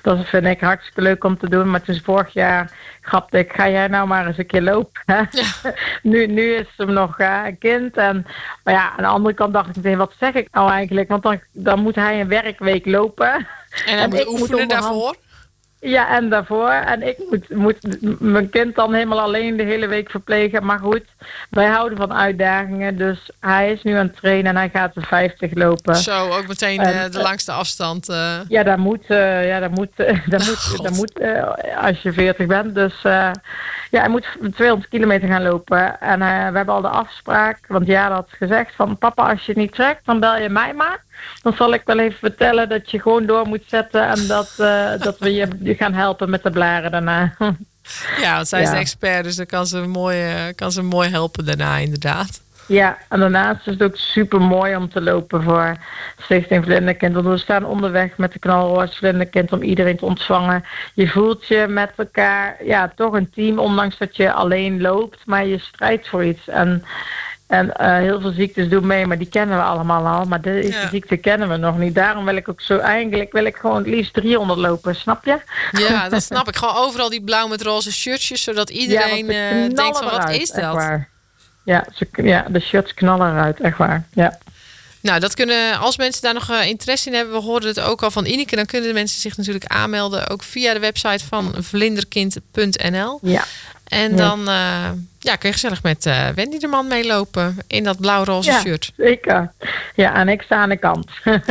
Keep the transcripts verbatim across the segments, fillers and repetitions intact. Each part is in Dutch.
Dat vind ik hartstikke leuk om te doen. Maar het is vorig jaar grapte ik, ga jij nou maar eens een keer lopen. Hè? Ja. nu, nu is ze nog uh, een kind. En, maar ja, aan de andere kant dacht ik meteen, wat zeg ik nou eigenlijk? Want dan, dan moet hij een werkweek lopen. En hij en moet ik oefenen moet daarvoor? Ja, en daarvoor. En ik moet, moet mijn kind dan helemaal alleen de hele week verplegen. Maar goed, wij houden van uitdagingen. Dus hij is nu aan het trainen en hij gaat de vijftig lopen. Zo, ook meteen en, de langste afstand. Uh... Ja, dat moet. Uh, ja, dat moet, uh, dat oh, moet, dat moet uh, als je veertig bent. Dus uh, ja, hij moet tweehonderd kilometer gaan lopen. En uh, we hebben al de afspraak. Want ja, dat had gezegd van papa, als je het niet trekt, dan bel je mij maar. Dan zal ik wel even vertellen dat je gewoon door moet zetten en dat, uh, dat we je, je gaan helpen met de blaren daarna. Ja, want zij is ja. de expert, dus dan kan ze, mooi, uh, kan ze mooi helpen daarna inderdaad. Ja, en daarnaast is het ook super mooi om te lopen voor Stichting Vlinderkind. Want we staan onderweg met de Knalroos Vlinderkind om iedereen te ontvangen. Je voelt je met elkaar, ja, toch een team, ondanks dat je alleen loopt, maar je strijdt voor iets. En En uh, heel veel ziektes doen mee, maar die kennen we allemaal al. Maar deze ja. ziekte kennen we nog niet. Daarom wil ik ook zo, eigenlijk wil ik gewoon het liefst driehonderd lopen, snap je? Ja, dat snap ik. Gewoon overal die blauw met roze shirtjes, zodat iedereen ja, uh, denkt van, wat is dat? Waar. Ja, ze, ja, de shirts knallen eruit, echt waar. Ja. Nou, dat kunnen, als mensen daar nog uh, interesse in hebben, we hoorden het ook al van Ineke, dan kunnen de mensen zich natuurlijk aanmelden, ook via de website van vlinderkind punt n l. Ja. En dan uh, ja, kun je gezellig met uh, Wendy de Man meelopen in dat blauw-roze ja, shirt. Zeker. Ja, en ik sta aan de kant.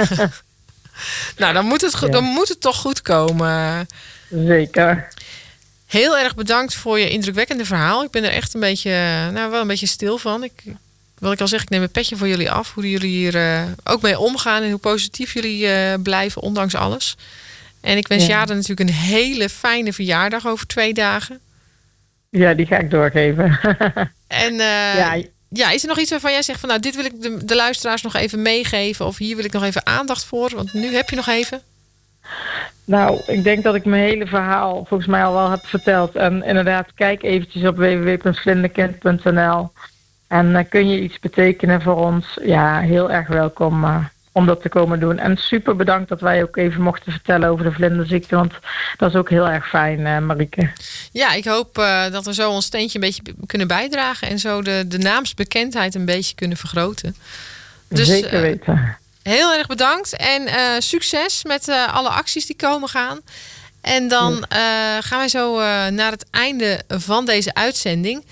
Nou, dan moet, het, ja. dan moet het toch goed komen. Zeker. Heel erg bedankt voor je indrukwekkende verhaal. Ik ben er echt een beetje, nou, wel een beetje stil van. Ik, wat ik al zeg, ik neem een petje voor jullie af. Hoe jullie hier uh, ook mee omgaan en hoe positief jullie uh, blijven, ondanks alles. En ik wens ja. Jade natuurlijk een hele fijne verjaardag over twee dagen. Ja, die ga ik doorgeven. En uh, ja. ja, is er nog iets waarvan jij zegt van, nou, dit wil ik de, de luisteraars nog even meegeven, of hier wil ik nog even aandacht voor, want nu heb je nog even. Nou, ik denk dat ik mijn hele verhaal volgens mij al wel heb verteld. En inderdaad, kijk eventjes op w w w punt vlinderkind punt n l. En uh, kun je iets betekenen voor ons? Ja, heel erg welkom uh, om dat te komen doen. En super bedankt dat wij ook even mochten vertellen over de vlinderziekte. Want dat is ook heel erg fijn, uh, Marieke. Ja, ik hoop uh, dat we zo ons steentje een beetje kunnen bijdragen. En zo de, de naamsbekendheid een beetje kunnen vergroten. Dus, zeker weten. Uh, heel erg bedankt. En uh, succes met uh, alle acties die komen gaan. En dan uh, gaan wij zo uh, naar het einde van deze uitzending.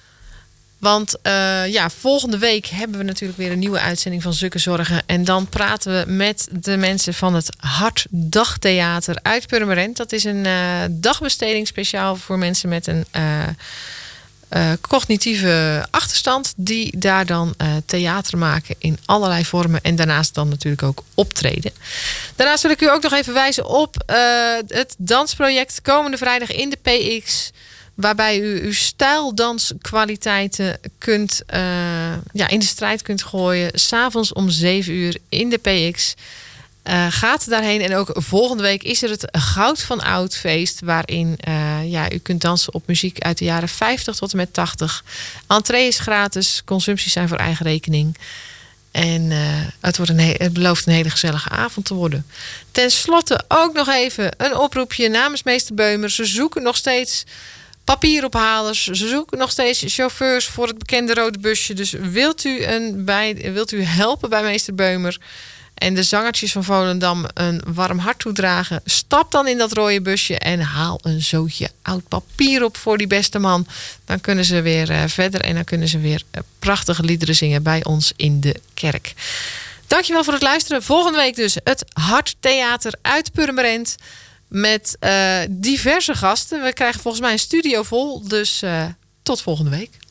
Want uh, ja, volgende week hebben we natuurlijk weer een nieuwe uitzending van Zukke Zorgen. En dan praten we met de mensen van het Hartdagtheater uit Purmerend. Dat is een uh, dagbesteding speciaal voor mensen met een uh, uh, cognitieve achterstand. Die daar dan uh, theater maken in allerlei vormen. En daarnaast dan natuurlijk ook optreden. Daarnaast wil ik u ook nog even wijzen op uh, het dansproject komende vrijdag in de P X. Waarbij u uw stijldanskwaliteiten kunt, uh, ja, in de strijd kunt gooien. 's Avonds om zeven uur in de P X. Uh, gaat daarheen. En ook volgende week is er het Goud van Oud feest. Waarin uh, ja, u kunt dansen op muziek uit de jaren vijftig tot en met tachtig. Entree is gratis. Consumpties zijn voor eigen rekening. En uh, het, wordt een he- het belooft een hele gezellige avond te worden. Ten slotte ook nog even een oproepje namens meester Beumer. Ze zoeken nog steeds papierophalers. Ze zoeken nog steeds chauffeurs voor het bekende rode busje. Dus wilt u, een bij, wilt u helpen bij meester Beumer en de zangertjes van Volendam een warm hart toedragen? Stap dan in dat rode busje en haal een zootje oud papier op voor die beste man. Dan kunnen ze weer uh, verder en dan kunnen ze weer uh, prachtige liederen zingen bij ons in de kerk. Dankjewel voor het luisteren. Volgende week dus het Harttheater uit Purmerend. Met uh, diverse gasten. We krijgen volgens mij een studio vol. Dus uh, tot volgende week.